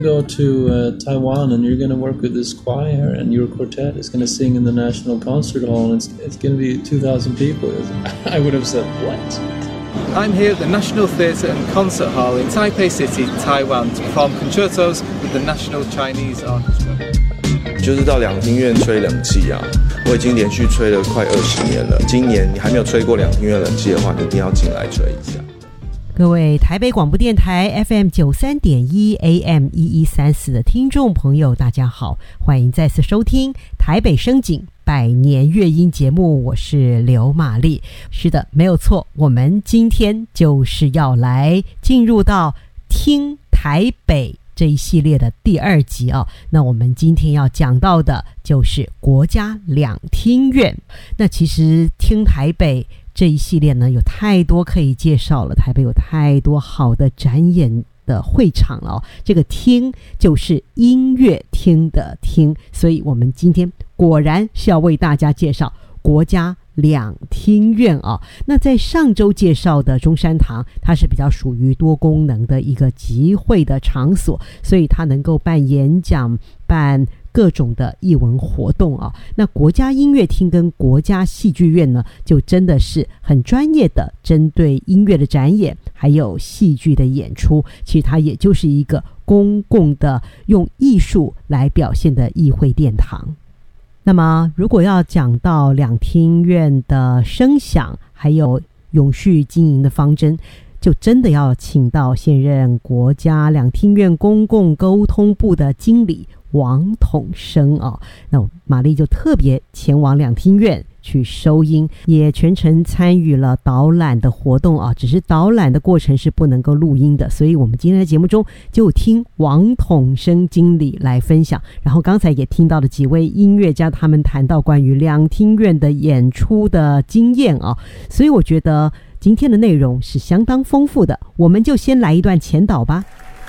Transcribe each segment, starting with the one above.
Go to Taiwan and you're going to work with this choir and your quartet is going to sing in the National Concert Hall and it's going to be 2,000 people. I would have said, what? I'm here at the National Theatre and Concert Hall in Taipei City, Taiwan to perform concertos with the National Chinese Orchestra. 就是到两厅院吹冷气啊，我已经连续吹了快20年了。今年你还没有吹过两厅院冷气的话，你一定要进来吹一下。 各位台北广播电台 FM 93.1 AM 1134的听众朋友大家好，欢迎再次收听台北声景百年乐音节目，我是刘玛丽。是的，没有错，我们今天就是要来进入到听台北这一系列的第2集啊。那我们今天要讲到的就是国家两厅院。那其实听台北这一系列呢，有太多可以介绍了，台北有太多好的展演的会场了哦。这个厅就是音乐厅的厅，所以我们今天果然是要为大家介绍国家两厅院啊。那在上周介绍的中山堂，它是比较属于多功能的一个集会的场所，所以它能够办演讲，办各种的艺文活动啊。那国家音乐厅跟国家戏剧院呢，就真的是很专业的针对音乐的展演还有戏剧的演出，其实它也就是一个公共的用艺术来表现的议会殿堂。那么如果要讲到两厅院的声响还有永续经营的方针，就真的要请到现任国家两厅院公共沟通部的经理王统生啊。那玛丽就特别前往两厅院去收音，也全程参与了导览的活动啊。只是导览的过程是不能够录音的，所以我们今天的节目中就听王统生经理来分享。然后刚才也听到了几位音乐家，他们谈到关于两厅院的演出的经验啊，所以我觉得今天的内容是相当丰富的。我们就先来一段前导吧。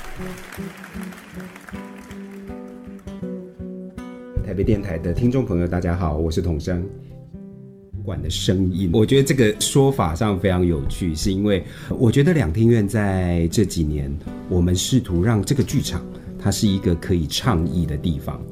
台北电台的听众朋友大家好，我是统生。馆的声音，我觉得这个说法上非常有趣，是因为我觉得两厅院在这几年，我们试图让这个剧场它是一个可以倡议的地方。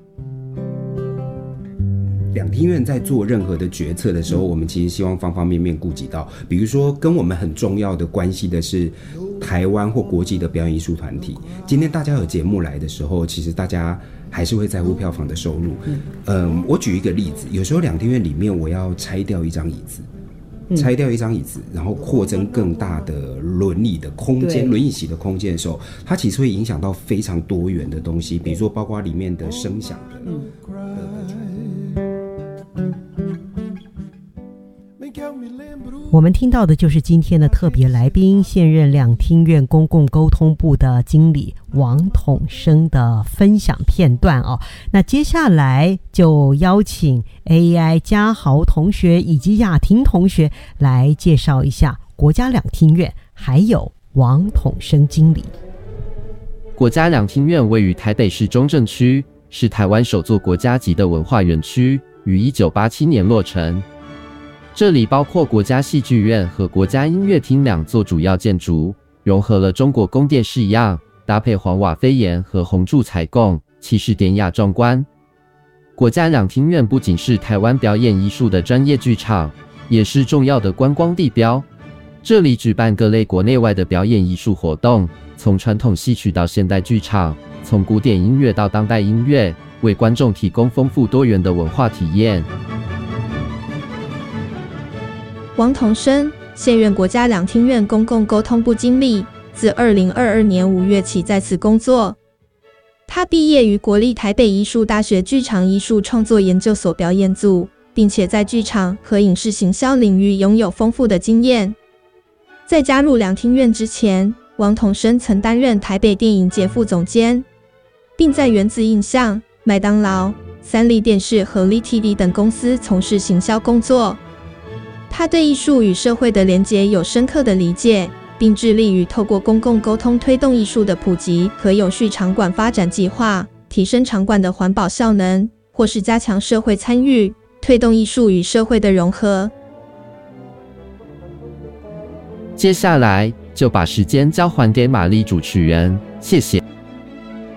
两厅院在做任何的决策的时候，我们其实希望方方面面顾及到，比如说跟我们很重要的关系的是台湾或国际的表演艺术团体。今天大家有节目来的时候，其实大家还是会在乎票房的收入。我举一个例子，有时候两厅院里面我要拆掉一张椅子，然后扩增更大的轮椅的空间，轮椅席的空间的时候，它其实会影响到非常多元的东西，比如说包括里面的声响的。 我们听到的就是今天的特别来宾，现任两厅院公共沟通部的经理王统生的分享片段哦。那接下来就邀请 AI 嘉豪同学以及雅婷同学来介绍一下国家两厅院，还有王统生经理。 国家两厅院位于台北市中正区，是台湾首座国家级的文化园区，于1987年落成。这里包括国家戏剧院和国家音乐厅2座主要建筑，融合了中国宫殿式样，搭配黄瓦飞檐和红柱采供，气势典雅壮观。国家两厅院不仅是台湾表演艺术的专业剧场，也是重要的观光地标。这里举办各类国内外的表演艺术活动，从传统戏曲到现代剧场，从古典音乐到当代音乐，为观众提供丰富多元的文化体验。 王统生，现任国家两厅院公共沟通部经理，自2022年5月起在此工作。他毕业于国立台北艺术大学剧场艺术创作研究所表演组，并且在剧场和影视行销领域拥有丰富的经验。在加入两厅院之前，王统生曾担任台北电影节副总监，并在原子印象、麦当劳、三立电视和立 TV 等公司从事行销工作。他对艺术与社会的连结有深刻的理解，并致力于透过公共沟通推动艺术的普及和永续场馆发展计划，提升场馆的环保效能，或是加强社会参与，推动艺术与社会的融合。 接下来就把时间交还给玛丽主持人，谢谢。